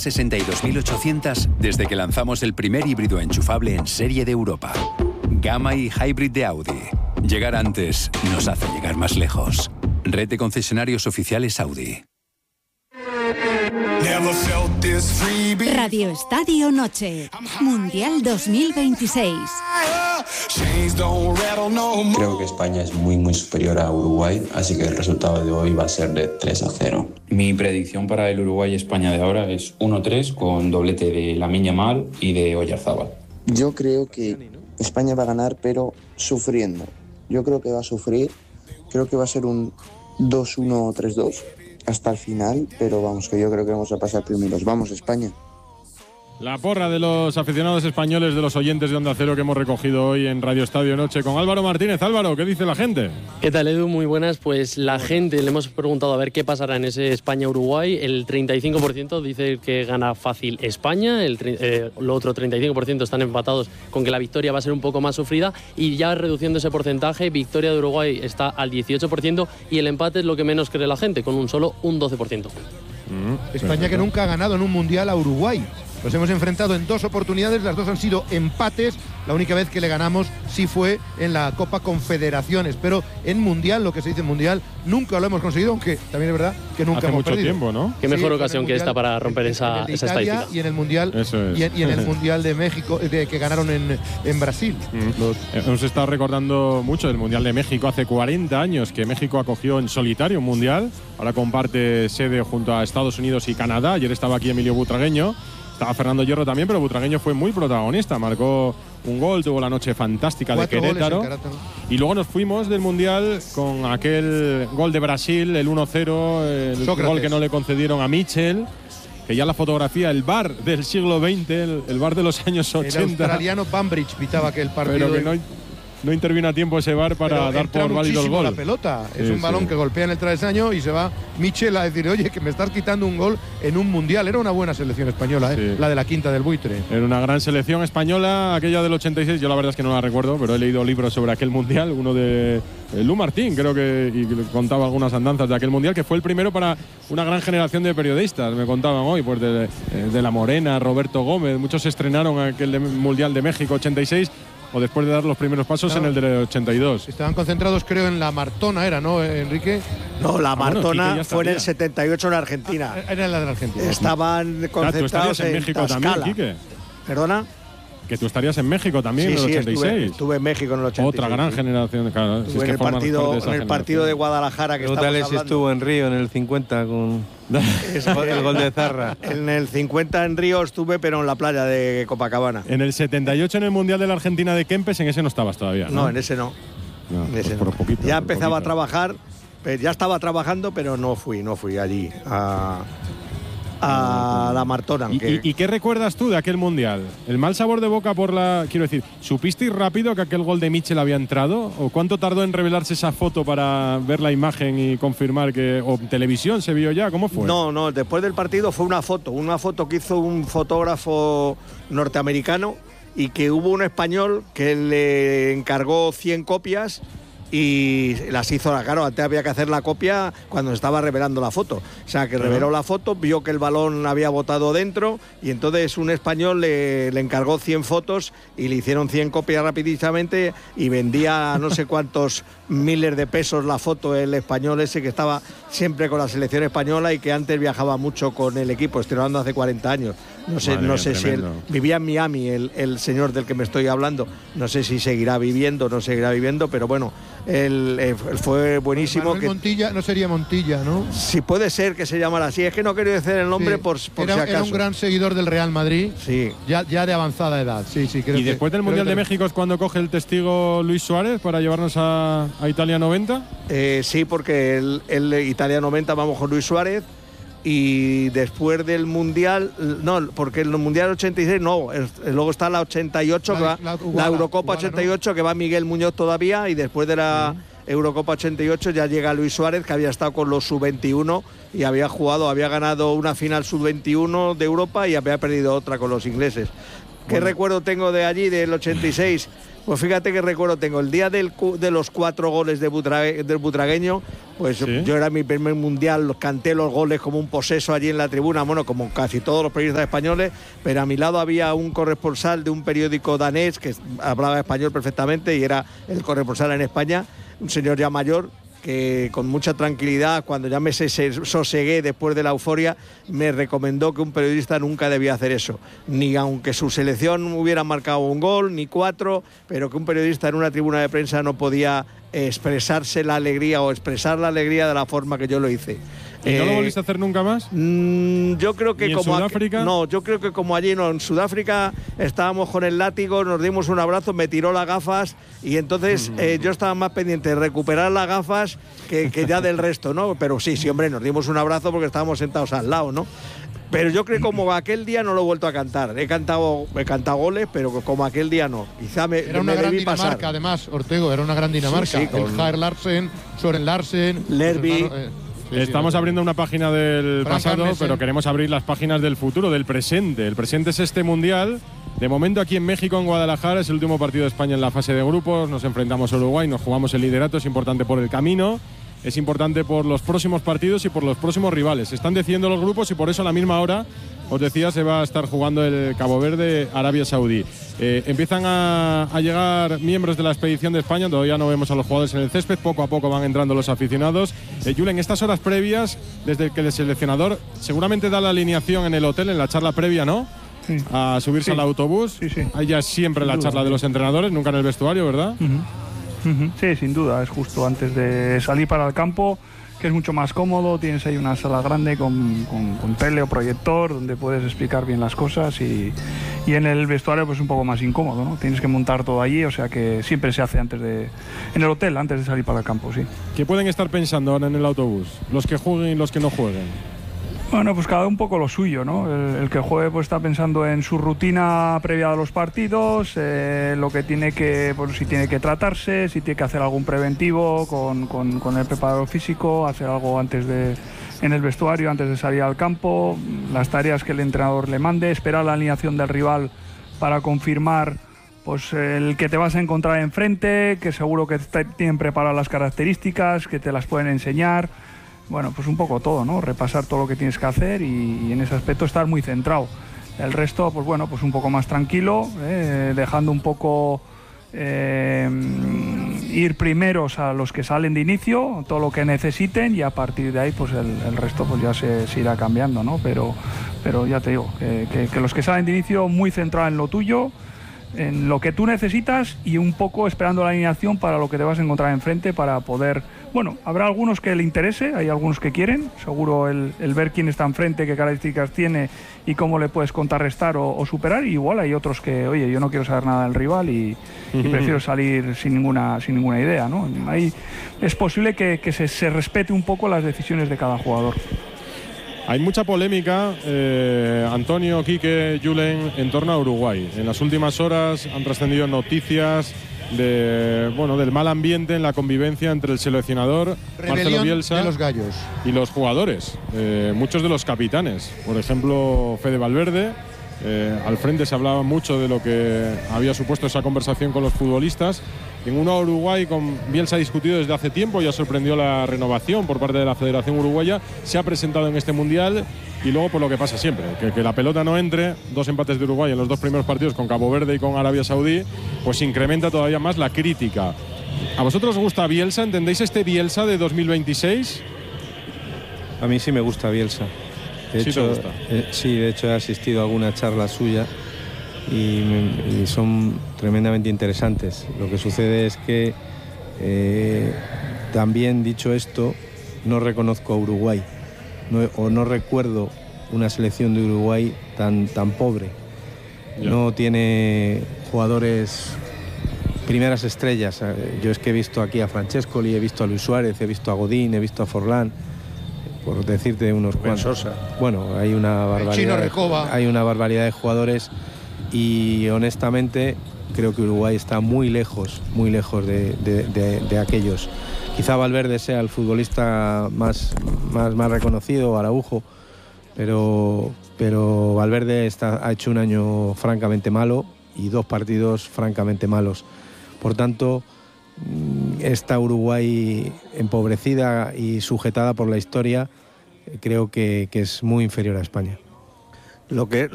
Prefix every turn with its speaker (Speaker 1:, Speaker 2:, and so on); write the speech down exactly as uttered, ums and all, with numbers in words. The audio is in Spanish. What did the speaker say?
Speaker 1: sesenta y dos mil ochocientos desde que lanzamos el primer híbrido enchufable en serie de Europa. Gamma y Hybrid de Audi. Llegar antes nos hace llegar más lejos. Red de concesionarios oficiales Audi.
Speaker 2: Radio Estadio Noche. Mundial dos mil veintiséis.
Speaker 3: Creo que España es muy muy superior a Uruguay, así que el resultado de hoy va a ser de tres a cero.
Speaker 4: Mi predicción para el Uruguay-España de ahora es uno tres con doblete de Lamine Yamal y de Oyarzábal.
Speaker 5: Yo creo que España va a ganar, pero sufriendo. Yo creo que va a sufrir. Creo que va a ser un dos uno o tres dos hasta el final, pero vamos, que yo creo que vamos a pasar primeros. Vamos, España.
Speaker 6: La porra de los aficionados españoles, de los oyentes de Onda Cero que hemos recogido hoy en Radio Estadio Noche con Álvaro Martínez. Álvaro, ¿qué dice la gente?
Speaker 7: ¿Qué tal, Edu? Muy buenas. Pues la gente, le hemos preguntado a ver qué pasará en ese España-Uruguay. El treinta y cinco por ciento dice que gana fácil España, el eh, lo otro treinta y cinco por ciento están empatados con que la victoria va a ser un poco más sufrida, y ya reduciendo ese porcentaje, victoria de Uruguay está al dieciocho por ciento y el empate es lo que menos cree la gente, con un solo un doce por ciento.
Speaker 8: Mm, España que nunca ha ganado en un Mundial a Uruguay. Los hemos enfrentado en dos oportunidades, las dos han sido empates. La única vez que le ganamos sí fue en la Copa Confederaciones, pero en Mundial, lo que se dice Mundial, nunca lo hemos conseguido, aunque también es verdad que nunca
Speaker 6: Hace
Speaker 8: hemos
Speaker 6: mucho
Speaker 8: perdido.
Speaker 6: tiempo, ¿no?
Speaker 7: Qué mejor
Speaker 8: sí,
Speaker 7: ocasión
Speaker 8: mundial,
Speaker 7: que esta para romper
Speaker 8: en,
Speaker 7: esa,
Speaker 8: en
Speaker 7: esa
Speaker 8: Italia
Speaker 7: estadística.
Speaker 8: Y en el Mundial,
Speaker 6: Eso es.
Speaker 8: y, en, y en el Mundial de México, de, que ganaron en, en Brasil.
Speaker 6: Mm. Los, hemos estado recordando mucho del Mundial de México. Hace cuarenta años que México acogió en solitario un Mundial. Ahora comparte sede junto a Estados Unidos y Canadá. Ayer estaba aquí Emilio Butragueño. Estaba Fernando Hierro también, pero Butragueño fue muy protagonista. Marcó un gol, tuvo la noche fantástica
Speaker 8: Cuatro
Speaker 6: de Querétaro. Y luego nos fuimos del Mundial con aquel gol de Brasil, el uno cero, el
Speaker 8: Sócrates.
Speaker 6: gol que no le concedieron a Mitchell. Que ya la fotografía, el V A R del siglo veinte, el, el V A R de los años ochenta.
Speaker 8: El australiano Bambridge pitaba aquel partido.
Speaker 6: Pero que no, no intervino a tiempo ese V A R para
Speaker 8: Pero
Speaker 6: dar por válido el gol.
Speaker 8: La pelota es
Speaker 6: sí,
Speaker 8: un balón
Speaker 6: sí.
Speaker 8: que golpea en el travesaño y se va Mitchell a decir, oye, que me estás quitando un gol en un Mundial. Era una buena selección española, ¿eh?
Speaker 6: Sí.
Speaker 8: La de la Quinta del Buitre.
Speaker 6: Era una gran selección española, aquella del ochenta y seis. Yo la verdad es que no la recuerdo, pero he leído libros sobre aquel Mundial. Uno de eh, Lu Martín, creo que, y que contaba algunas andanzas de aquel Mundial, que fue el primero para una gran generación de periodistas. Me contaban hoy, pues de, de La Morena, Roberto Gómez. Muchos se estrenaron aquel de Mundial de México ochenta y seis. O después de dar los primeros pasos
Speaker 8: Claro.
Speaker 6: en el del ochenta y dos.
Speaker 8: Estaban concentrados, creo, en la Martona, ¿era, no, Enrique?
Speaker 9: No, la
Speaker 6: Ah, bueno,
Speaker 9: Martona
Speaker 6: Quique ya
Speaker 9: fue en el
Speaker 6: estaría.
Speaker 9: setenta y ocho en Argentina.
Speaker 8: Ah, era la de la Argentina.
Speaker 9: Estaban
Speaker 6: Claro, tú
Speaker 9: concentrados
Speaker 6: estarías en
Speaker 9: en
Speaker 6: México
Speaker 9: Tlaxcala.
Speaker 6: también, Quique.
Speaker 9: ¿Perdona?
Speaker 6: Que tú estarías en México también
Speaker 9: Sí,
Speaker 6: en el
Speaker 9: sí,
Speaker 6: ochenta y seis.
Speaker 9: estuve, estuve en México en el ochenta y seis.
Speaker 6: Otra gran
Speaker 9: sí.
Speaker 6: generación. Claro, si es
Speaker 9: Estuve
Speaker 6: que
Speaker 9: en el
Speaker 6: formas
Speaker 9: partido,
Speaker 6: parte de esa
Speaker 9: en el partido de
Speaker 6: generación.
Speaker 9: Guadalajara que
Speaker 10: Pregúntale
Speaker 9: estamos
Speaker 10: si
Speaker 9: hablando.
Speaker 10: estuvo en Río en el cincuenta con
Speaker 9: Es-
Speaker 10: el gol de Zarra.
Speaker 9: En el cincuenta en Río estuve, pero en la playa de Copacabana.
Speaker 6: En el setenta y ocho en el Mundial de la Argentina de Kempes, en ese no estabas todavía, ¿no?
Speaker 9: No, en ese no.
Speaker 6: No,
Speaker 9: En
Speaker 6: pues
Speaker 9: ese
Speaker 6: por
Speaker 9: no.
Speaker 6: poquito,
Speaker 9: ya
Speaker 6: por
Speaker 9: empezaba
Speaker 6: poquito.
Speaker 9: a trabajar, pe- ya estaba trabajando, pero no fui, no fui allí a, a la Martona.
Speaker 6: ¿Y,
Speaker 9: que-
Speaker 6: y- y qué recuerdas tú de aquel Mundial? ¿El mal sabor de boca por la… Quiero decir, ¿supiste rápido que aquel gol de Mitchell había entrado? ¿O cuánto tardó en revelarse esa foto para ver la imagen y confirmar que… o en televisión se vio ya? ¿Cómo fue?
Speaker 9: No, no, después del partido fue una foto, una foto que hizo un fotógrafo norteamericano y que hubo un español que le encargó cien copias y las hizo, claro, antes había que hacer la copia cuando estaba revelando la foto. O sea, que reveló la foto, vio que el balón había botado dentro y entonces un español le, le encargó cien fotos y le hicieron cien copias rapidísimamente y vendía no sé cuántos miles de pesos la foto el español ese que estaba siempre con la selección española y que antes viajaba mucho con el equipo, estoy hablando hace cuarenta años. No sé,
Speaker 6: Madre
Speaker 9: no
Speaker 6: mía,
Speaker 9: sé si él
Speaker 6: tremendo.
Speaker 9: vivía en Miami, el, el señor del que me estoy hablando. No sé si seguirá viviendo, no seguirá viviendo, pero bueno, él, eh, fue buenísimo.
Speaker 8: Manuel
Speaker 9: Que,
Speaker 8: Montilla, no sería Montilla, ¿no?
Speaker 9: si puede ser que se llamara así, es que no quiero decir el nombre
Speaker 8: Sí.
Speaker 9: por, por
Speaker 8: era,
Speaker 9: si
Speaker 8: era
Speaker 9: acaso.
Speaker 8: un gran seguidor del Real Madrid,
Speaker 9: Sí.
Speaker 8: ya, ya de avanzada edad. Sí, sí, creo
Speaker 6: ¿Y
Speaker 8: que-
Speaker 6: después del
Speaker 8: creo
Speaker 6: Mundial
Speaker 8: que-
Speaker 6: de México es cuando coge el testigo Luis Suárez para llevarnos a, a Italia noventa?
Speaker 9: Eh, sí, porque el, el Italia noventa vamos con Luis Suárez y después del Mundial, no, porque el Mundial ochenta y seis no, el- luego está la ochenta y ocho,
Speaker 8: La-
Speaker 9: que va,
Speaker 8: la
Speaker 9: la,
Speaker 8: Iguala,
Speaker 9: Eurocopa
Speaker 8: Iguala,
Speaker 9: ochenta y ocho, que va Miguel Muñoz todavía, y después de la Eurocopa ochenta y ocho ya llega Luis Suárez, que había estado con los sub veintiuno y había jugado, había ganado una final sub veintiuno de Europa y había perdido otra con los ingleses. ¿Qué
Speaker 6: Bueno.
Speaker 9: recuerdo tengo de allí, del ochenta y seis? Pues fíjate que recuerdo, tengo el día del, de los cuatro goles de Butrague, del butragueño, pues ¿sí? Yo era mi primer mundial, canté los goles como un poseso allí en la tribuna, bueno, como casi todos los periodistas españoles, pero a mi lado había un corresponsal de un periódico danés que hablaba español perfectamente y era el corresponsal en España, un señor ya mayor, que con mucha tranquilidad, cuando ya me sosegué después de la euforia, me recomendó que un periodista nunca debía hacer eso, ni aunque su selección hubiera marcado un gol, ni cuatro, pero que un periodista en una tribuna de prensa no podía expresarse la alegría o expresar la alegría de la forma que yo lo hice.
Speaker 6: ¿Y no
Speaker 9: eh,
Speaker 6: lo volviste a hacer nunca más?
Speaker 9: Mmm, yo creo que
Speaker 6: ¿Y en
Speaker 9: como
Speaker 6: Sudáfrica?
Speaker 9: Aquí, no, yo creo que como allí no, en Sudáfrica estábamos con el látigo, nos dimos un abrazo, me tiró las gafas y entonces mm. eh, yo estaba más pendiente de recuperar las gafas que, que ya del resto, ¿no? Pero sí, sí, hombre, nos dimos un abrazo porque estábamos sentados al lado, ¿no? Pero yo creo que como aquel día no lo he vuelto a cantar. He cantado, he cantado goles, pero como aquel día no. Quizá me
Speaker 8: Era una
Speaker 9: me
Speaker 8: gran
Speaker 9: debí
Speaker 8: Dinamarca,
Speaker 9: pasar.
Speaker 8: además, Ortego, era una gran Dinamarca.
Speaker 9: Sí, sí, con...
Speaker 8: El Jair Larsen, Soren Larsen,
Speaker 9: Lerby.
Speaker 8: Hermano, eh, sí,
Speaker 6: Estamos
Speaker 8: sí,
Speaker 6: abriendo una página del
Speaker 8: Frank
Speaker 6: pasado,
Speaker 8: Arnesen.
Speaker 6: pero queremos abrir las páginas del futuro, del presente. El presente es este mundial. De momento aquí en México, en Guadalajara, es el último partido de España en la fase de grupos. Nos enfrentamos a Uruguay, nos jugamos el liderato, es importante por el camino. Es importante por los próximos partidos y por los próximos rivales. Se están decidiendo los grupos y por eso a la misma hora, os decía, se va a estar jugando el Cabo Verde, Arabia Saudí. Eh, empiezan a, a llegar miembros de la expedición de España, todavía no vemos a los jugadores en el césped, poco a poco van entrando los aficionados. Eh, Julen, estas horas previas, desde que el seleccionador seguramente da la alineación en el hotel, en la charla previa, ¿no?
Speaker 11: Sí.
Speaker 6: A subirse
Speaker 11: sí.
Speaker 6: al autobús.
Speaker 11: Sí, sí.
Speaker 6: Ahí ya siempre
Speaker 11: Sin
Speaker 6: la
Speaker 11: duda,
Speaker 6: charla de los entrenadores, nunca en el vestuario, ¿verdad?
Speaker 11: Uh-huh. Uh-huh. Sí, sin duda, es justo antes de salir para el campo, que es mucho más cómodo, tienes ahí una sala grande con, con, con tele o proyector donde puedes explicar bien las cosas y, y en el vestuario pues un poco más incómodo, ¿no? Tienes que montar todo allí, o sea que siempre se hace antes de, en el hotel, antes de salir para el campo, sí.
Speaker 6: ¿Qué pueden estar pensando ahora en el autobús? Los que jueguen y los que no jueguen.
Speaker 11: Bueno, pues cada un poco lo suyo, ¿no? El, el que juegue pues está pensando en su rutina previa a los partidos, eh, lo que tiene que, pues si tiene que tratarse, si tiene que hacer algún preventivo con, con, con el preparador físico, hacer algo antes de, en el vestuario, antes de salir al campo, las tareas que el entrenador le mande, esperar la alineación del rival para confirmar pues el que te vas a encontrar enfrente, que seguro que te, tienen preparadas las características, que te las pueden enseñar. Bueno, pues un poco todo, ¿no? Repasar todo lo que tienes que hacer y, y en ese aspecto estar muy centrado. El resto, pues bueno, pues un poco más tranquilo, eh, dejando un poco eh, ir primeros a los que salen de inicio, todo lo que necesiten y a partir de ahí, pues el, el resto pues ya se, se irá cambiando, ¿no? Pero, pero ya te digo, que, que, que los que salen de inicio muy centrados en lo tuyo, en lo que tú necesitas y un poco esperando la alineación para lo que te vas a encontrar enfrente para poder... Bueno, habrá algunos que le interese, hay algunos que quieren, seguro el, el ver quién está enfrente, qué características tiene y cómo le puedes contrarrestar o, o superar, y igual hay otros que, oye, yo no quiero saber nada del rival y, y prefiero salir sin ninguna, sin ninguna idea, ¿no? Ahí es posible que, que se, se respete un poco las decisiones de cada jugador.
Speaker 6: Hay mucha polémica, eh, Antonio, Quique, Julen, en torno a Uruguay. En las últimas horas han trascendido noticias de, bueno, del mal ambiente en la convivencia entre el seleccionador
Speaker 8: Rebelión
Speaker 6: Marcelo Bielsa
Speaker 8: de los gallos
Speaker 6: y los jugadores, eh, muchos de los capitanes. Por ejemplo, Fede Valverde. Eh, al frente se hablaba mucho de lo que había supuesto esa conversación con los futbolistas. En una Uruguay con Bielsa ha discutido desde hace tiempo, ya sorprendió la renovación por parte de la Federación Uruguaya, se ha presentado en este Mundial y luego por lo que pasa siempre, que, que la pelota no entre, dos empates de Uruguay en los dos primeros partidos con Cabo Verde y con Arabia Saudí, pues incrementa todavía más la crítica. ¿A vosotros os gusta Bielsa? ¿Entendéis este Bielsa de dos mil veintiséis?
Speaker 10: A mí sí me gusta Bielsa. De
Speaker 6: sí,
Speaker 10: hecho,
Speaker 6: te gusta.
Speaker 10: Eh, sí, de hecho he asistido a alguna charla suya y, y son tremendamente interesantes. Lo que sucede es que eh, también, dicho esto, no reconozco a Uruguay no, o no recuerdo una selección de Uruguay tan, tan pobre. Ya. No tiene jugadores primeras estrellas. Yo es que he visto aquí a Francescoli, he visto a Luis Suárez, he visto a Godín, he visto a Forlán, por decirte unos cuantos. Bueno, hay una barbaridad, de, hay una barbaridad de jugadores y honestamente creo que Uruguay está muy lejos, muy lejos de, de, de, de aquellos. Quizá Valverde sea el futbolista más, más, más reconocido, Araujo, pero, pero Valverde está, ha hecho un año francamente malo y dos partidos francamente malos. Por tanto, esta Uruguay empobrecida y sujetada por la historia, creo que, que es muy inferior a España.
Speaker 9: Lo que,